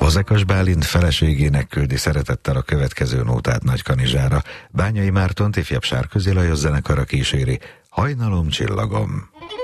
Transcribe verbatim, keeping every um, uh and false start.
Fazekas Bálint feleségének küldi szeretettel a következő nótát Nagykanizsára. Bányai Mártont ifjabb Sárközi Lajos zenekara kíséri, Hajnalom csillagom.